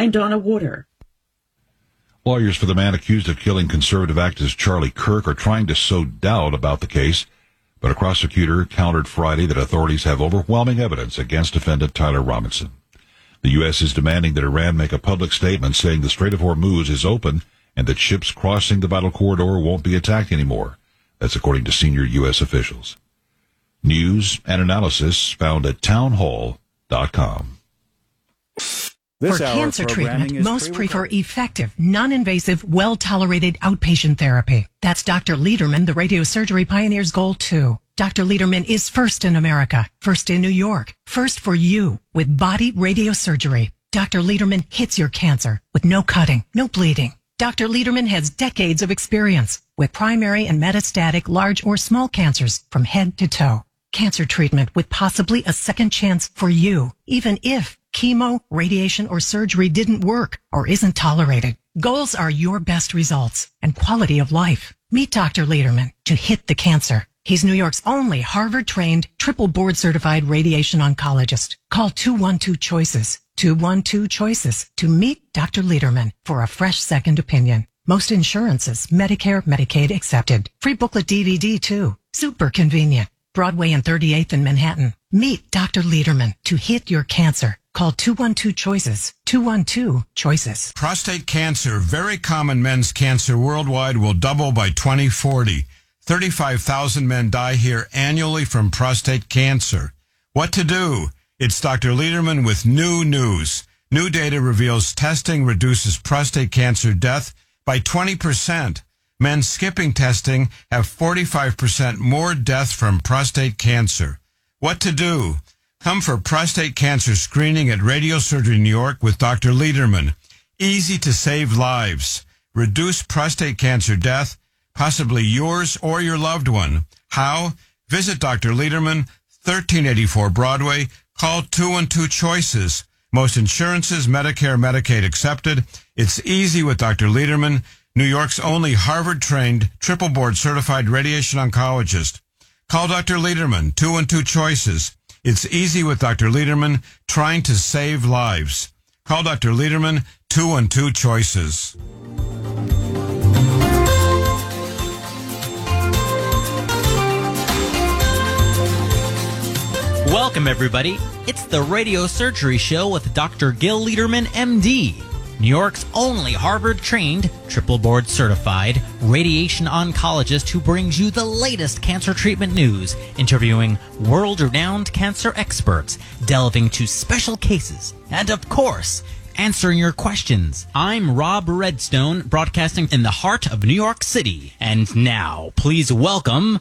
I'm Donna Water. Lawyers for the man accused of killing conservative activist Charlie Kirk are trying to sow doubt about the case, but a prosecutor countered Friday that authorities have overwhelming evidence against defendant Tyler Robinson. The U.S. is demanding that Iran make a public statement saying the Strait of Hormuz is open and that ships crossing the vital corridor won't be attacked anymore. That's according to senior U.S. officials. News and analysis found at townhall.com. For cancer treatment, most prefer effective, non-invasive, well-tolerated outpatient therapy. That's Dr. Lederman, the radiosurgery pioneer's goal, too. Dr. Lederman is first in America, first in New York, first for you with body radiosurgery. Dr. Lederman hits your cancer with no cutting, no bleeding. Dr. Lederman has decades of experience with primary and metastatic large or small cancers from head to toe. Cancer treatment with possibly a second chance for you, even if chemo, radiation, or surgery didn't work or isn't tolerated. Goals are your best results and quality of life. Meet Dr. Lederman to hit the cancer. He's New York's only Harvard-trained, triple board-certified radiation oncologist. Call 212-CHOICES, 212-CHOICES to meet Dr. Lederman for a fresh second opinion. Most insurances, Medicare, Medicaid accepted. Free booklet DVD too. Super convenient. Broadway and 38th in Manhattan. Meet Dr. Lederman to hit your cancer. Call 212-CHOICES, 212-CHOICES. Prostate cancer, very common men's cancer worldwide, will double by 2040. 35,000 men die here annually from prostate cancer. What to do? It's Dr. Lederman with new news. New data reveals testing reduces prostate cancer death by 20%. Men skipping testing have 45% more death from prostate cancer. What to do? Come for prostate cancer screening at Radiosurgery New York with Dr. Lederman. Easy to save lives. Reduce prostate cancer death, possibly yours or your loved one. How? Visit Dr. Lederman, 1384 Broadway. Call 212-CHOICES. Most insurances, Medicare, Medicaid accepted. It's easy with Dr. Lederman, New York's only Harvard-trained, triple board-certified radiation oncologist. Call Dr. Lederman, 212-CHOICES. It's easy with Dr. Lederman, trying to save lives. Call Dr. Lederman, 212-CHOICES. Welcome, everybody. It's the Radio Surgery Show with Dr. Gil Lederman, MD, New York's only Harvard-trained, triple board-certified radiation oncologist who brings you the latest cancer treatment news, interviewing world-renowned cancer experts, delving to special cases, and, of course, answering your questions. I'm Rob Redstone, broadcasting in the heart of New York City. And now, please welcome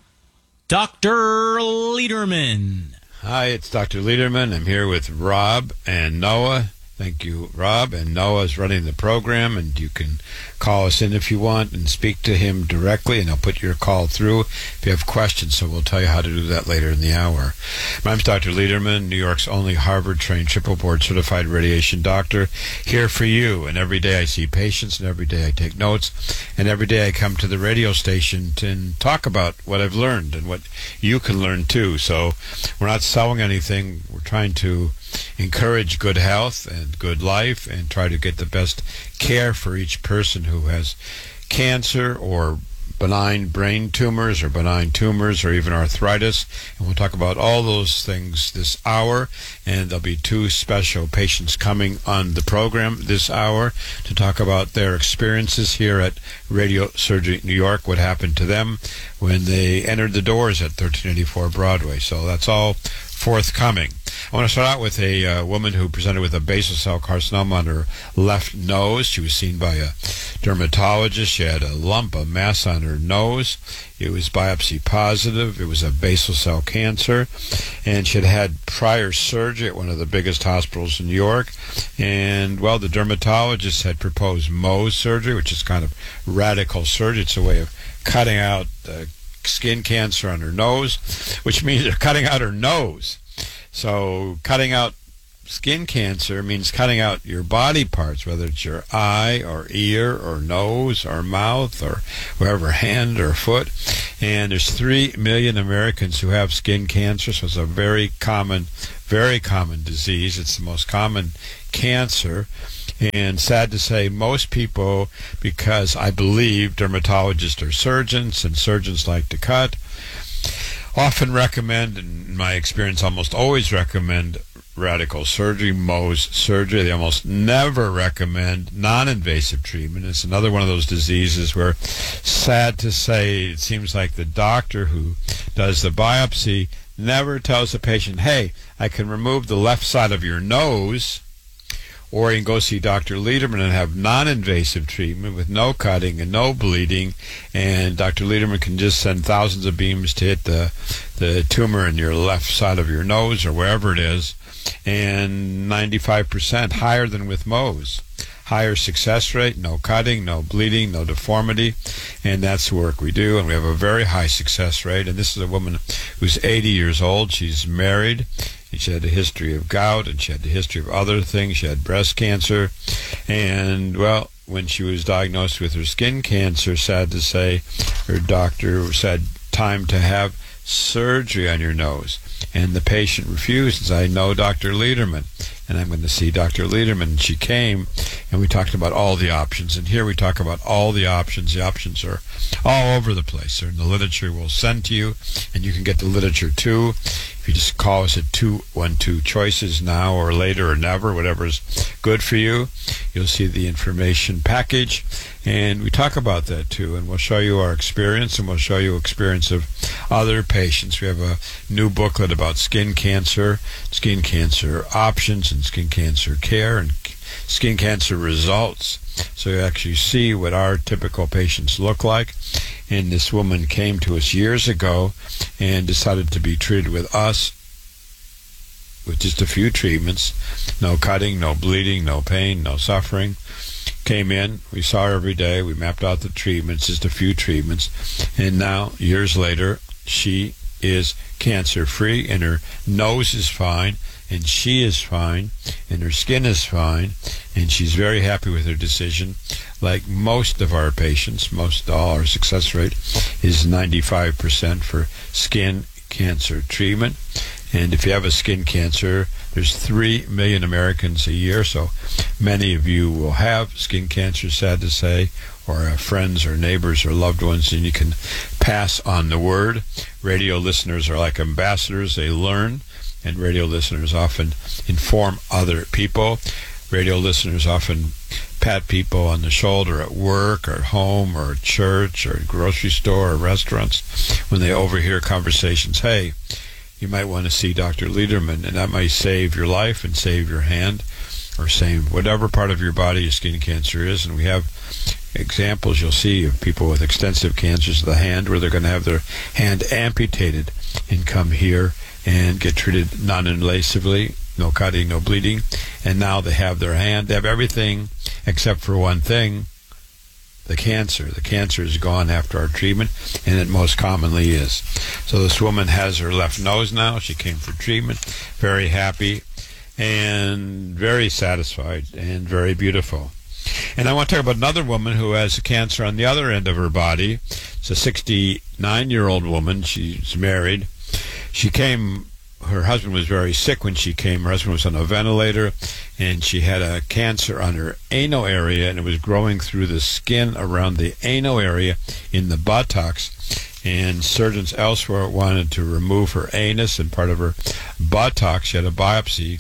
Dr. Lederman. Hi, it's Dr. Lederman. I'm here with Rob and Noah. Thank you, Rob. And Noah's running the program, and you can call us in if you want and speak to him directly, and I'll put your call through if you have questions, so we'll tell you how to do that later in the hour. My name's Dr. Lederman, New York's only Harvard-trained, triple board-certified radiation doctor, here for you. And every day I see patients, and every day I take notes, and every day I come to the radio station to talk about what I've learned and what you can learn too. So we're not selling anything. We're trying to encourage good health and good life and try to get the best care for each person who has cancer or benign brain tumors or benign tumors or even arthritis. And we'll talk about all those things this hour. And there'll be two special patients coming on the program this hour to talk about their experiences here at Radiosurgery New York, what happened to them when they entered the doors at 1384 Broadway. So that's all forthcoming. I want to start out with a woman who presented with a basal cell carcinoma on her left nose. She was seen by a dermatologist. She had a lump, a mass on her nose. It was biopsy positive. It was a basal cell cancer. And she had had prior surgery at one of the biggest hospitals in New York. And, well, the dermatologist had proposed Mohs surgery, which is kind of radical surgery. It's a way of cutting out skin cancer on her nose, which means they're cutting out her nose. So cutting out skin cancer means cutting out your body parts, whether it's your eye or ear or nose or mouth or wherever, hand or foot. And there's 3 million Americans who have skin cancer, so it's a very common disease. It's the most common cancer. And sad to say, most people, because I believe dermatologists are surgeons and surgeons like to cut, often recommend, in my experience almost always recommend, radical surgery, Mohs surgery. They almost never recommend non-invasive treatment. It's another one of those diseases where, sad to say, it seems like the doctor who does the biopsy never tells the patient, hey, I can remove the left side of your nose, or you can go see Dr. Lederman and have non-invasive treatment with no cutting and no bleeding, and Dr. Lederman can just send thousands of beams to hit the tumor in your left side of your nose or wherever it is, and 95% higher than with Mohs. Higher success rate, no cutting, no bleeding, no deformity, and that's the work we do, and we have a very high success rate. And this is a woman who's 80 years old. She's married, and she had a history of gout, and she had a history of other things. She had breast cancer, and, well, when she was diagnosed with her skin cancer, sad to say, her doctor said, time to have surgery on your nose. And the patient refused and said, I know Dr. Lederman, and I'm going to see Dr. Lederman. And she came, and we talked about all the options. And here we talk about all the options. The options are all over the place. They're in the literature we'll send to you, and you can get the literature too. If you just call us at 212-CHOICES now or later or never, whatever is good for you, you'll see the information package. And we talk about that too, and we'll show you our experience, and we'll show you experience of other patients. We have a new booklet about skin cancer options, and skin cancer care, and skin cancer results. So you actually see what our typical patients look like. And this woman came to us years ago and decided to be treated with us with just a few treatments. No cutting, no bleeding, no pain, no suffering. Came in, we saw her every day, we mapped out the treatments, just a few treatments, and now, years later, she is cancer-free, and her nose is fine, and she is fine, and her skin is fine, and she's very happy with her decision. Like most of our patients, most all, our success rate is 95% for skin cancer treatment. And if you have a skin cancer, there's 3 million Americans a year, so many of you will have skin cancer, sad to say, or have friends or neighbors or loved ones, and you can pass on the word. Radio listeners are like ambassadors. They learn, and radio listeners often inform other people. Radio listeners often pat people on the shoulder at work or at home or at church or at grocery store or restaurants when they overhear conversations. Hey, you might want to see Dr. Lederman, and that might save your life and save your hand, or save whatever part of your body your skin cancer is. And we have examples you'll see of people with extensive cancers of the hand where they're going to have their hand amputated and come here and get treated non-invasively, no cutting, no bleeding, and now they have their hand. They have everything except for one thing, the cancer. The cancer is gone after our treatment, and it most commonly is. So this woman has her left nose now. She came for treatment, very happy and very satisfied and very beautiful. And I want to talk about another woman who has cancer on the other end of her body. It's a 69-year-old woman. She's married. She came, her husband was very sick when she came. Her husband was on a ventilator, and she had a cancer on her anal area, and it was growing through the skin around the anal area in the buttocks. And surgeons elsewhere wanted to remove her anus and part of her buttocks. She had a biopsy,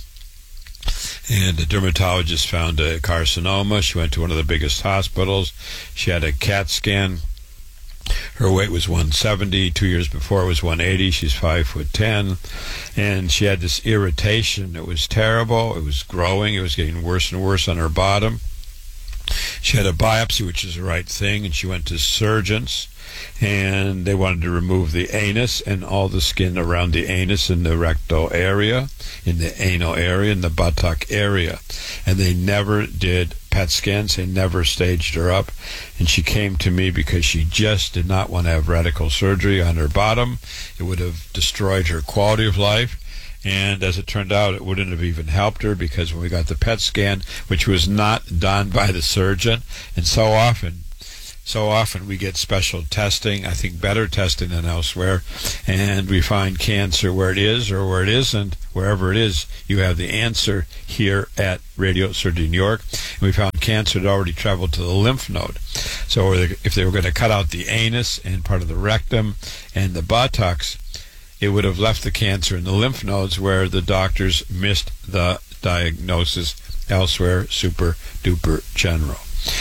and the dermatologist found a carcinoma. She went to one of the biggest hospitals. She had a CAT scan. Her weight was 170. 2 years before it was 180. She's 5'10", and she had this irritation. It was terrible. It was growing. It was getting worse and worse on her bottom. She had a biopsy, which is the right thing, and she went to surgeons, and they wanted to remove the anus and all the skin around the anus in the rectal area, in the anal area, in the buttock area. And they never did PET scans. They never staged her up. And she came to me because she just did not want to have radical surgery on her bottom. It would have destroyed her quality of life. And as it turned out, it wouldn't have even helped her, because when we got the PET scan, which was not done by the surgeon, and so often So often we get special testing, I think better testing than elsewhere, and we find cancer where it is or where it isn't. Wherever it is, you have the answer here at Radio Surgery New York. And we found cancer had already traveled to the lymph node. So if they were going to cut out the anus and part of the rectum and the buttocks, it would have left the cancer in the lymph nodes where the doctors missed the diagnosis elsewhere, super duper general.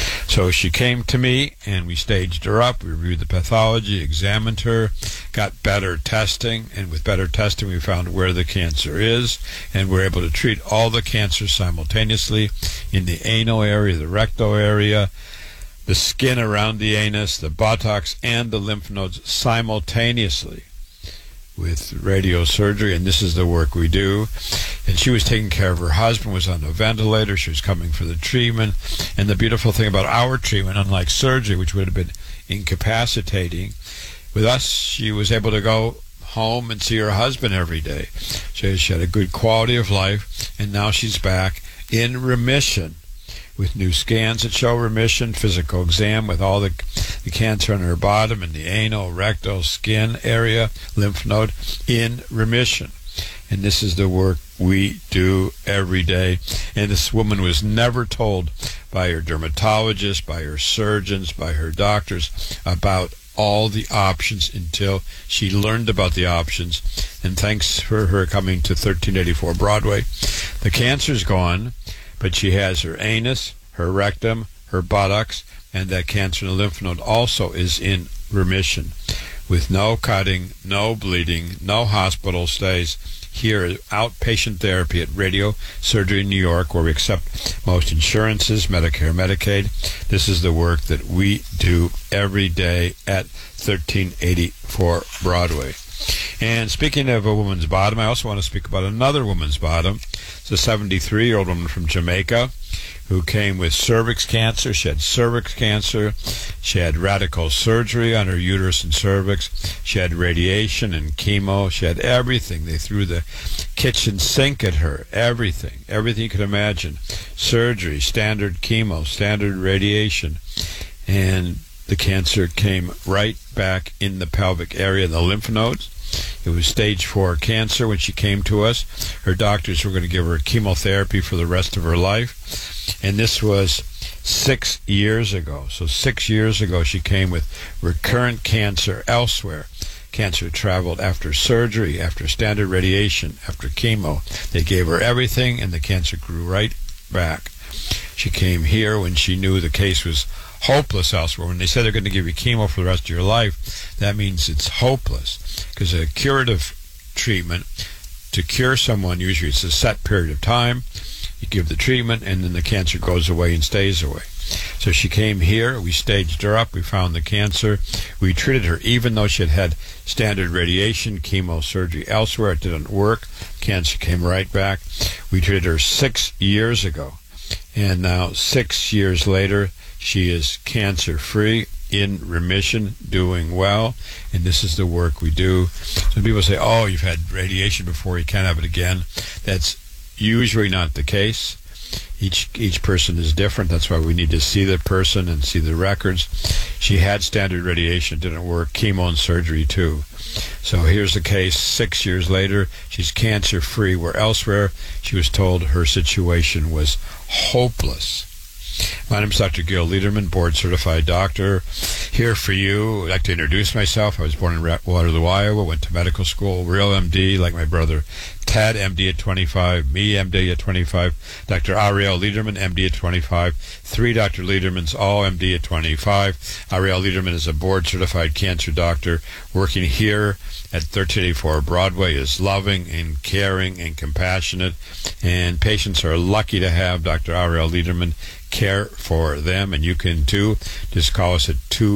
So she came to me, and we staged her up. We reviewed the pathology, examined her, got better testing, and with better testing we found where the cancer is, and we're able to treat all the cancers simultaneously in the anal area, the rectal area, the skin around the anus, the buttocks, and the lymph nodes simultaneously with radiosurgery, and this is the work we do. And she was taking care of her husband, was on a ventilator. She was coming for the treatment. And the beautiful thing about our treatment, unlike surgery, which would have been incapacitating, with us, she was able to go home and see her husband every day. So she had a good quality of life, and now she's back in remission with new scans that show remission, physical exam with all the cancer on her bottom and the anal, rectal, skin area, lymph node in remission. And this is the work we do every day. And this woman was never told by her dermatologist, by her surgeons, by her doctors about all the options until she learned about the options. And thanks for her coming to 1384 Broadway. The cancer's gone, but she has her anus, her rectum, her buttocks, and that cancer in the lymph node also is in remission with no cutting, no bleeding, no hospital stays. Here is outpatient therapy at Radio Surgery New York, where we accept most insurances, Medicare, Medicaid. This is the work that we do every day at 1384 Broadway. And speaking of a woman's bottom, I also want to speak about another woman's bottom. It's a 73-year-old woman from Jamaica who came with cervix cancer. She had cervix cancer. She had radical surgery on her uterus and cervix. She had radiation and chemo. She had everything. They threw the kitchen sink at her. Everything you could imagine. Surgery, standard chemo, standard radiation. And the cancer came right back in the pelvic area, the lymph nodes. It was stage 4 cancer when she came to us. Her doctors were going to give her chemotherapy for the rest of her life. And this was 6 years ago. So 6 years ago she came with recurrent cancer elsewhere. Cancer traveled after surgery, after standard radiation, after chemo. They gave her everything, and the cancer grew right back. She came here when she knew the case was hopeless elsewhere. When they said they're going to give you chemo for the rest of your life, that means it's hopeless. Because a curative treatment, to cure someone, usually it's a set period of time. You give the treatment, and then the cancer goes away and stays away. So she came here. We staged her up. We found the cancer. We treated her, even though she had had standard radiation, chemo, surgery elsewhere. It didn't work. Cancer came right back. We treated her 6 years ago. And now, 6 years later, she is cancer-free, in remission, doing well, and this is the work we do. Some people say, oh, you've had radiation before, you can't have it again. That's usually not the case. Each person is different. That's why we need to see the person and see the records. She had standard radiation, it didn't work, chemo and surgery too. So here's the case 6 years later. She's cancer-free, where elsewhere she was told her situation was hopeless. My name is Dr. Gil Liederman, board-certified doctor. Here for you. I'd like to introduce myself. I was born in Waterloo, Iowa, went to medical school, real MD, like my brother Ted, MD at 25, me, MD at 25, Dr. Ariel Liederman, MD at 25, 3 Dr. Liedermans, all MD at 25. Ariel Liederman is a board-certified cancer doctor working here at 1384 Broadway, is loving and caring and compassionate, and patients are lucky to have Dr. Ariel Liederman care for them, and you can too. Just call us at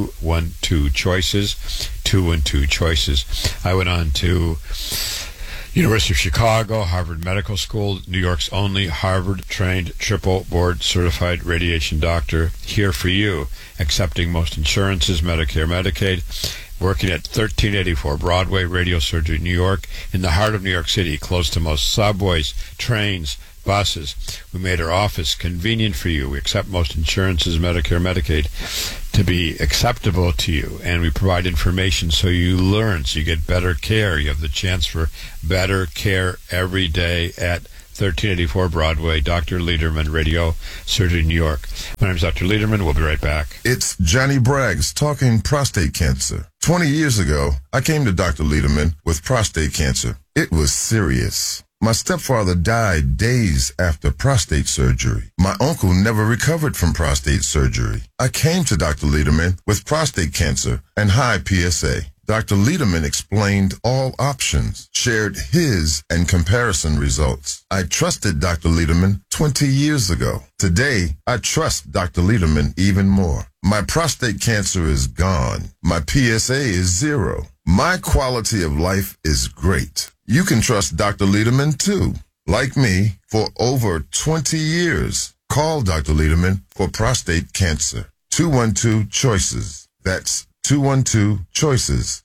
212-CHOICES, 212-CHOICES. I went on to University of Chicago, Harvard Medical School, New York's only Harvard-trained, triple board-certified radiation doctor, here for you, accepting most insurances, Medicare, Medicaid, working at 1384 Broadway, Radio Surgery, New York, in the heart of New York City, close to most subways, trains, buses. We made our office convenient for you. We accept most insurances, Medicare, Medicaid. to be acceptable to you. And we provide information so you learn, so you get better care. You have the chance for better care every day at 1384 Broadway, Dr. Lederman, Radio Surgery, New York. My name is Dr. Lederman. We'll be right back. It's Johnny Braggs talking prostate cancer. 20 years ago, I came to Dr. Lederman with prostate cancer. It was serious. My stepfather died days after prostate surgery. My uncle never recovered from prostate surgery. I came to Dr. Lederman with prostate cancer and high PSA. Dr. Lederman explained all options, shared his and comparison results. I trusted Dr. Lederman 20 years ago. Today, I trust Dr. Lederman even more. My prostate cancer is gone. My PSA is 0. My quality of life is great. You can trust Dr. Lederman too. Like me, for over 20 years. Call Dr. Lederman for prostate cancer. 212-CHOICES. That's 212-CHOICES.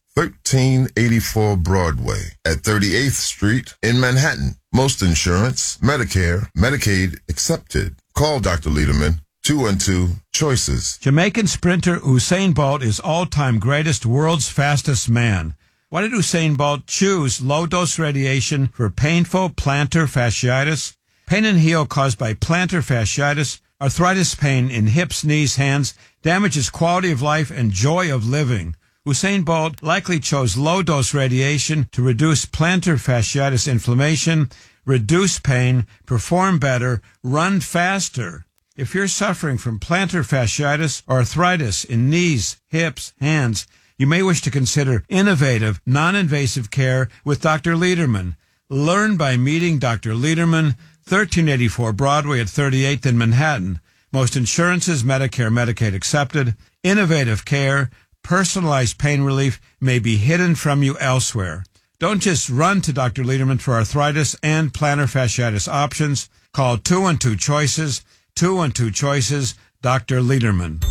1384 Broadway at 38th Street in Manhattan. Most insurance, Medicare, Medicaid accepted. Call Dr. Lederman. 212-CHOICES. Jamaican sprinter Usain Bolt is all-time greatest, world's fastest man. Why did Usain Bolt choose low-dose radiation for painful plantar fasciitis? Pain and heel caused by plantar fasciitis, arthritis pain in hips, knees, hands, damages quality of life and joy of living. Usain Bolt likely chose low-dose radiation to reduce plantar fasciitis inflammation, reduce pain, perform better, run faster. If you're suffering from plantar fasciitis or arthritis in knees, hips, hands, you may wish to consider innovative, non-invasive care with Dr. Lederman. Learn by meeting Dr. Lederman, 1384 Broadway at 38th in Manhattan. Most insurances, Medicare, Medicaid accepted. Innovative care, personalized pain relief may be hidden from you elsewhere. Don't just run to Dr. Lederman for arthritis and plantar fasciitis options. Call 212-CHOICES, 212-CHOICES, Dr. Lederman.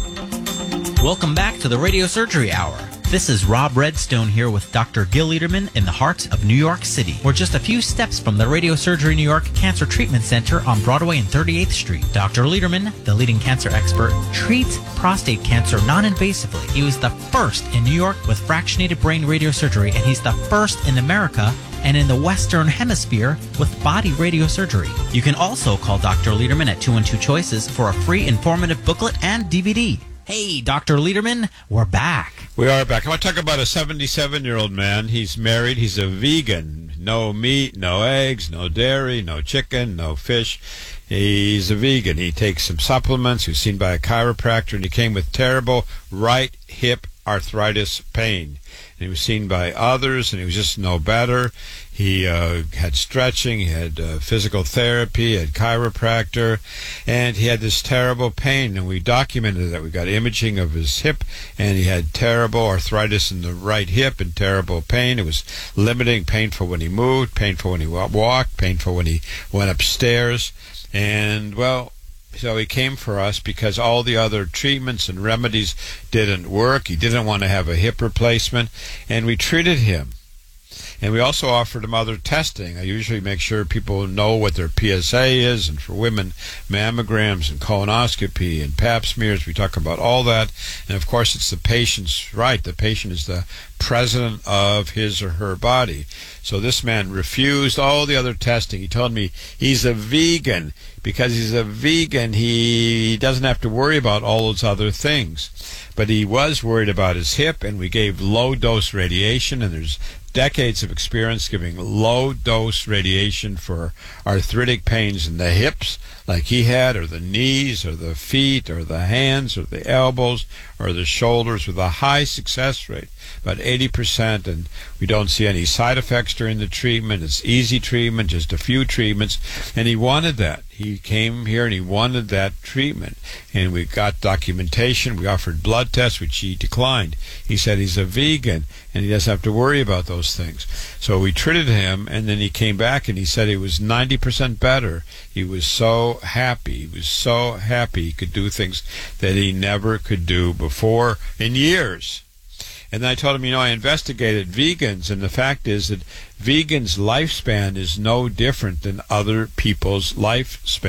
Welcome back to the Radio Surgery Hour. This is Rob Redstone here with Dr. Gil Lederman in the heart of New York City. We're just a few steps from the Radio Surgery New York Cancer Treatment Center on Broadway and 38th Street. Dr. Lederman, the leading cancer expert, treats prostate cancer non-invasively. He was the first in New York with fractionated brain radiosurgery, and he's the first in America and in the Western Hemisphere with body radiosurgery. You can also call Dr. Lederman at 212-CHOICES for a free informative booklet and DVD. Hey, Dr. Lederman, we're back. We are back. I want to talk about a 77-year-old man. He's married. He's a vegan. No meat, no eggs, no dairy, no chicken, no fish. He's a vegan. He takes some supplements. He was seen by a chiropractor, and he came with terrible right hip arthritis pain. And he was seen by others, and he was just no better. He had stretching, he had physical therapy, he had chiropractor, and he had this terrible pain, and we documented that. We got imaging of his hip, and he had terrible arthritis in the right hip and terrible pain. It was limiting, painful when he moved, painful when he walked, painful when he went upstairs. And, well, so he came for us because all the other treatments and remedies didn't work. He didn't want to have a hip replacement, and we treated him. And we also offered him other testing. I usually make sure people know what their PSA is, and for women, mammograms and colonoscopy and pap smears. We talk about all that. And, of course, it's the patient's right. The patient is the president of his or her body. So this man refused all the other testing. He told me he's a vegan. Because he's a vegan, he doesn't have to worry about all those other things. But he was worried about his hip, and we gave low-dose radiation, and there's decades of experience giving low-dose radiation for arthritic pains in the hips, like he had, or the knees, or the feet, or the hands, or the elbows, or the shoulders, with a high success rate, about 80%, and we don't see any side effects during the treatment. It's easy treatment, just a few treatments, and he wanted that. He came here and he wanted that treatment, and we got documentation. We offered blood tests, which he declined. He said he's a vegan and he doesn't have to worry about those things. So we treated him, and then he came back and he said he was 90% better. He was so happy. He was so happy he could do things that he never could do before in years. And then I told him, I investigated vegans, and the fact is that vegans' lifespan is no different than other people's lifespan.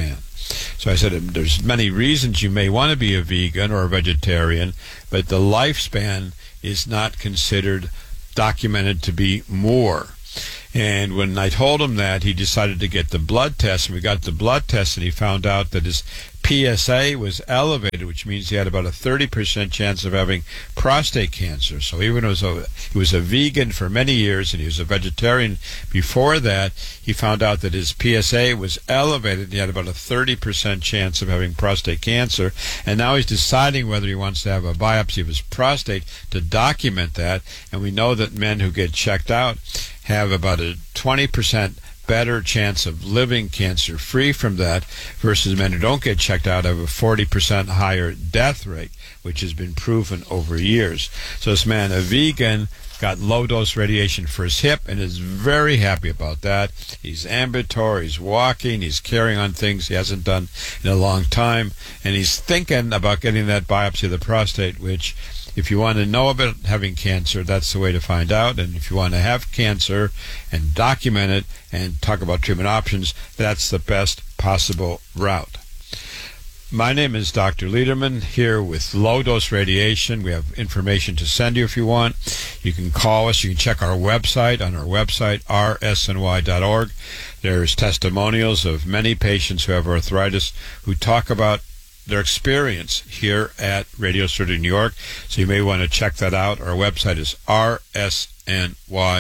So I said, there's many reasons you may want to be a vegan or a vegetarian, but the lifespan is not considered documented to be more. And when I told him that, he decided to get the blood test, and we got the blood test, and he found out that his PSA was elevated, which means he had about a 30% chance of having prostate cancer. So even though he was a vegan for many years and he was a vegetarian before that, he found out that his PSA was elevated and he had about a 30% chance of having prostate cancer. And now he's deciding whether he wants to have a biopsy of his prostate to document that. And we know that men who get checked out have about a 20% better chance of living cancer-free from that versus men who don't get checked out have a 40% higher death rate, which has been proven over years. So this man, a vegan, got low-dose radiation for his hip and is very happy about that. He's ambulatory, he's walking, he's carrying on things he hasn't done in a long time, and he's thinking about getting that biopsy of the prostate, which, if you want to know about having cancer, that's the way to find out. And if you want to have cancer and document it and talk about treatment options, that's the best possible route. My name is Dr. Lederman, here with low-dose radiation. We have information to send you if you want. You can call us. You can check our website on our website, rsny.org. There's testimonials of many patients who have arthritis who talk about their experience here at Radio Surgery New York. So you may want to check that out. Our website is rsny.org.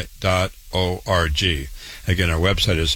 Again, our website is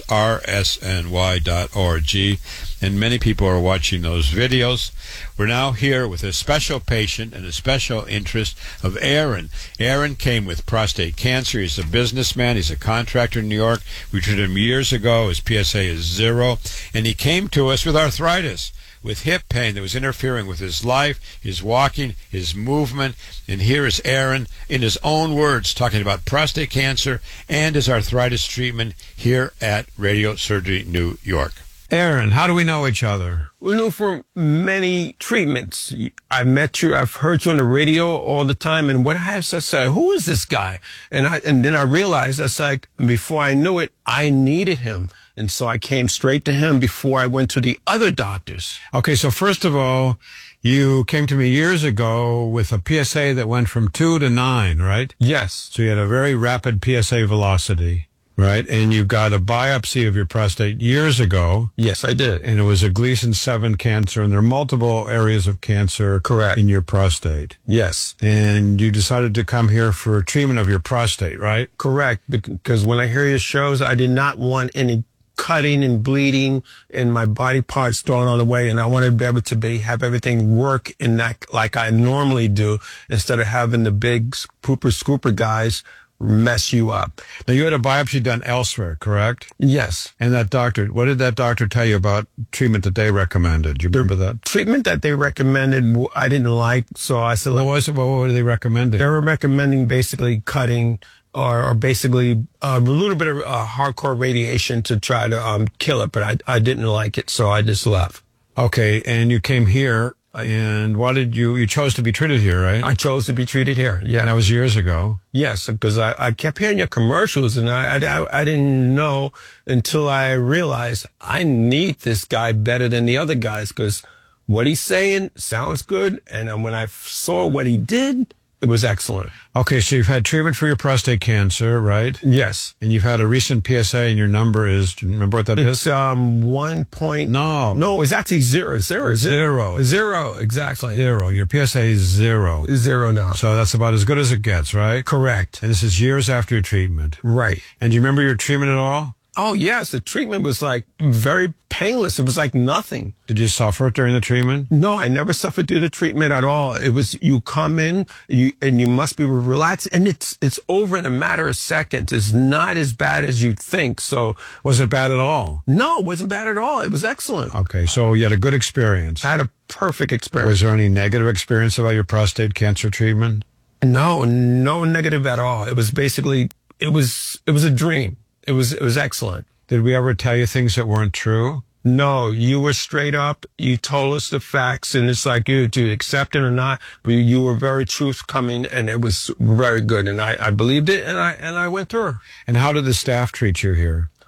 rsny.org, and many people are watching those videos. We're now here with a special patient and a special interest of Aaron. Aaron came with prostate cancer. He's a businessman. He's a contractor in New York. We treated him years ago. His PSA is 0, and he came to us with arthritis, with hip pain that was interfering with his life, his walking, his movement. And here is Aaron, in his own words, talking about prostate cancer and his arthritis treatment here at Radio Surgery New York. Aaron, how do we know each other? We know from many treatments. I've met you. I've heard you on the radio all the time. And what I have to say, who is this guy? And then I realized, that's like, before I knew it, I needed him. And so I came straight to him before I went to the other doctors. Okay, so first of all, you came to me years ago with a PSA that went from 2 to 9, right? Yes. So you had a very rapid PSA velocity, right? And you got a biopsy of your prostate years ago. Yes, I did. And it was a Gleason 7 cancer, and there are multiple areas of cancer correct in your prostate. Yes. And you decided to come here for treatment of your prostate, right? Correct, because when I hear your shows, I did not want any cutting and bleeding and my body parts thrown all the way, and I wanted to be able to have everything work in that like I normally do, instead of having the big pooper scooper guys mess you up. Now, you had a biopsy done elsewhere, correct? Yes. And that doctor, what did that doctor tell you about treatment that they recommended? Do you remember that? Treatment that they recommended, I didn't like, so I said, what was it? What were they recommending? They were recommending basically cutting or basically a little bit of hardcore radiation to try to kill it, but I didn't like it, so I just left. Okay, and you came here, and why did you chose to be treated here, right? I chose to be treated here, yeah. And that was years ago. Yes, because I kept hearing your commercials, and I didn't know until I realized I need this guy better than the other guys, because what he's saying sounds good, and when I saw what he did, it was excellent. Okay, so you've had treatment for your prostate cancer, right? Yes. And you've had a recent PSA, and your number is, do you remember what that is? It's 1 point. No, it's actually zero, exactly. Zero. Your PSA is 0. 0 now. So that's about as good as it gets, right? Correct. And this is years after your treatment. Right. And do you remember your treatment at all? Oh, yes. The treatment was like very painless. It was like nothing. Did you suffer during the treatment? No, I never suffered through the treatment at all. It was, you come in, and you must be relaxed, and it's over in a matter of seconds. It's not as bad as you think. So, was it bad at all? No, it wasn't bad at all. It was excellent. Okay, so you had a good experience. I had a perfect experience. Was there any negative experience about your prostate cancer treatment? No negative at all. It was basically, it was a dream. It was excellent. Did we ever tell you things that weren't true? No, you were straight up. You told us the facts, and it's like you to accept it or not. But you were very truth-coming, and it was very good. And I believed it, and I went through. And how did the staff treat you here?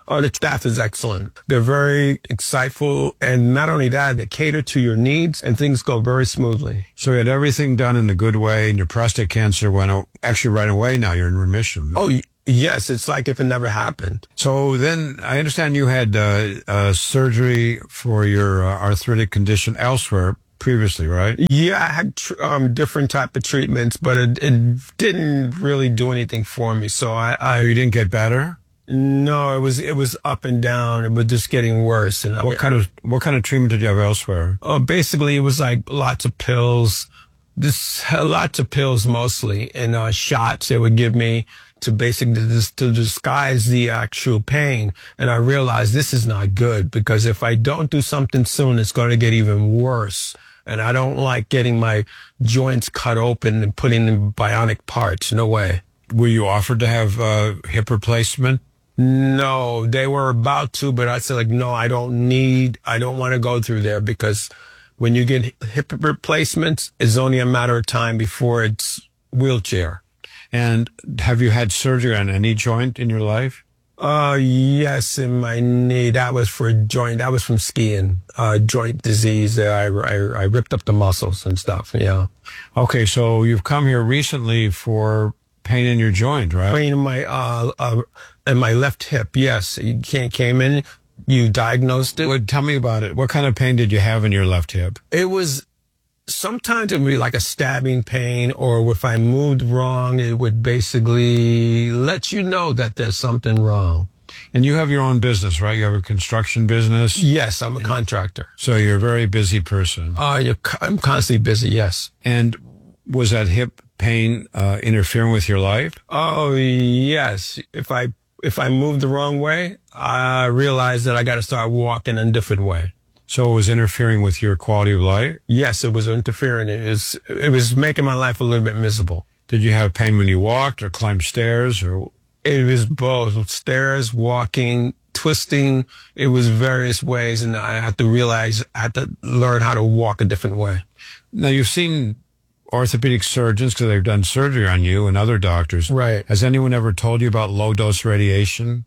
Oh, the staff is excellent. They're very insightful, and not only that, they cater to your needs, and things go very smoothly. So you had everything done in a good way, and your prostate cancer went actually right away. Now you're in remission. Oh, yes, it's like if it never happened. So then I understand you had surgery for your arthritic condition elsewhere previously, right? Yeah, I had different type of treatments, but it didn't really do anything for me. So you didn't get better? No, it was up and down. It was just getting worse. And what kind of treatment did you have elsewhere? Basically, it was like lots of pills, lots of pills mostly, and shots they would give me to disguise the actual pain. And I realized this is not good, because if I don't do something soon, it's going to get even worse. And I don't like getting my joints cut open and putting in bionic parts. No way. Were you offered to have hip replacement? No, they were about to, but I said, like, no, I don't want to go through there, because when you get hip replacements, it's only a matter of time before it's wheelchair. And have you had surgery on any joint in your life? Yes, in my knee. That was for joint. That was from skiing. Joint disease. I ripped up the muscles and stuff. Yeah. Okay, so you've come here recently for pain in your joint, right? Pain in my left hip. Yes, you came in. You diagnosed it. Well, tell me about it. What kind of pain did you have in your left hip? It was. Sometimes it would be like a stabbing pain, or if I moved wrong, it would basically let you know that there's something wrong. And you have your own business, right? You have a construction business? Yes, I'm a contractor. So you're a very busy person. I'm constantly busy, yes. And was that hip pain interfering with your life? Oh, yes. If I moved the wrong way, I realized that I got to start walking in a different way. So it was interfering with your quality of life? Yes, it was interfering. It was making my life a little bit miserable. Did you have pain when you walked or climbed stairs? Or it was both. Stairs, walking, twisting. It was various ways, and I had to learn how to walk a different way. Now, you've seen orthopedic surgeons because they've done surgery on you and other doctors. Right. Has anyone ever told you about low-dose radiation?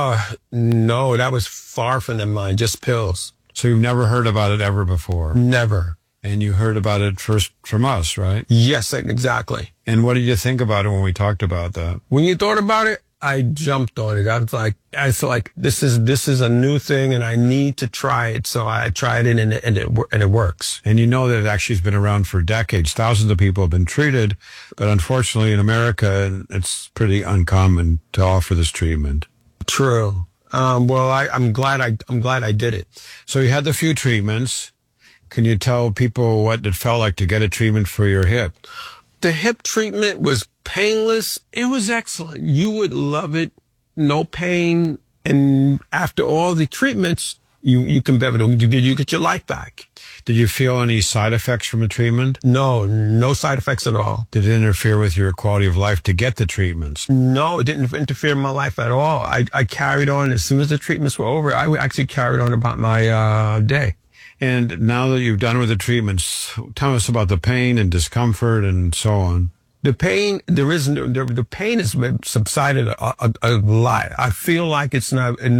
No, that was far from their mind, just pills. So you've never heard about it ever before? Never. And you heard about it first from us, right? Yes, exactly. And what did you think about it when we talked about that? When you thought about it, I jumped on it. I was like, this is a new thing, and I need to try it. So I tried it, and it works. And you know that it actually has been around for decades. Thousands of people have been treated, but unfortunately in America, it's pretty uncommon to offer this treatment. True. Well, I'm glad I did it. So you had the few treatments. Can you tell people what it felt like to get a treatment for your hip? The hip treatment was painless. It was excellent. You would love it. No pain. And after all the treatments, you can be able to, you get your life back. Did you feel any side effects from the treatment? No side effects at all. Did it interfere with your quality of life to get the treatments? No, it didn't interfere in my life at all. I carried on as soon as the treatments were over. I actually carried on about my day. And now that you've done with the treatments, tell us about the pain and discomfort and so on. The pain, the pain has subsided a lot. I feel like it's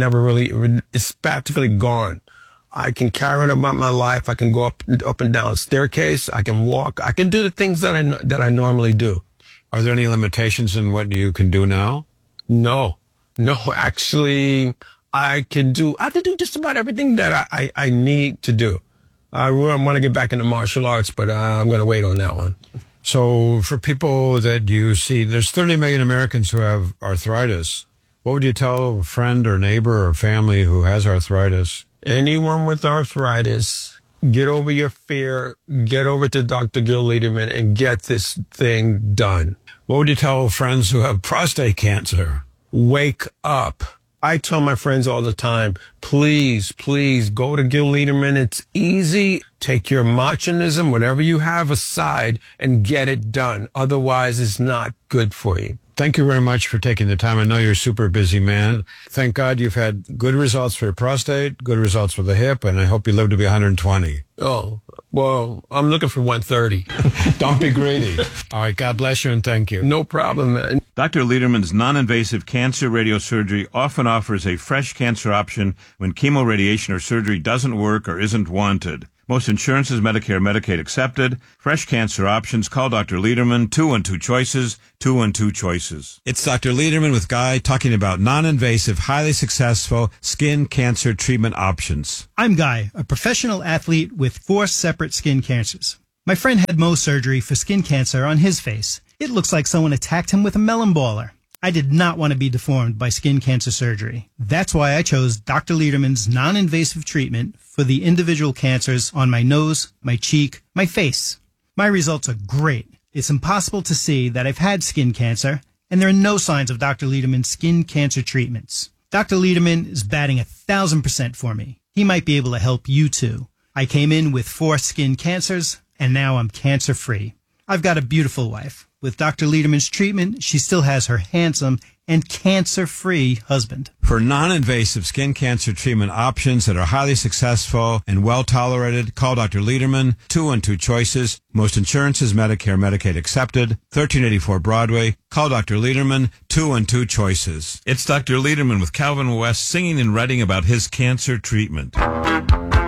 practically gone. I can carry on about my life. I can go up and down a staircase. I can walk. I can do the things that I normally do. Are there any limitations in what you can do now? No, actually, I can do just about everything that I need to do. I want to get back into martial arts, but I'm going to wait on that one. So for people that you see, there's 30 million Americans who have arthritis. What would you tell a friend or neighbor or family who has arthritis? Anyone with arthritis, get over your fear, get over to Dr. Gil Lederman and get this thing done. What would you tell friends who have prostate cancer? Wake up. I tell my friends all the time, please go to Gil Lederman. It's easy. Take your machonism, whatever you have aside, and get it done. Otherwise, it's not good for you. Thank you very much for taking the time. I know you're a super busy man. Thank God you've had good results for your prostate, good results for the hip, and I hope you live to be 120. Oh, Well, I'm looking for 130. Don't be greedy. All right, God bless you and thank you. No problem, man. Dr. Lederman's non-invasive cancer radiosurgery often offers a fresh cancer option when chemoradiation or surgery doesn't work or isn't wanted. Most insurances, Medicare, Medicaid accepted. Fresh cancer options. Call Dr. Lederman. 212 choices. 212 choices. It's Dr. Lederman with Guy talking about non-invasive, highly successful skin cancer treatment options. I'm Guy, a professional athlete with 4 separate skin cancers. My friend had Mohs surgery for skin cancer on his face. It looks like someone attacked him with a melon baller. I did not want to be deformed by skin cancer surgery. That's why I chose Dr. Lederman's non-invasive treatment for the individual cancers on my nose, my cheek, my face. My results are great. It's impossible to see that I've had skin cancer, and there are no signs of Dr. Lederman's skin cancer treatments. Dr. Lederman is batting 1,000% for me. He might be able to help you too. I came in with 4 skin cancers, and now I'm cancer-free. I've got a beautiful wife. With Dr. Lederman's treatment, she still has her handsome and cancer-free husband. For non-invasive skin cancer treatment options that are highly successful and well-tolerated, call Dr. Lederman. 212 choices. Most insurances, Medicare, Medicaid accepted. 1384 Broadway. Call Dr. Lederman. 212 choices. It's Dr. Lederman with Calvin West singing and writing about his cancer treatment.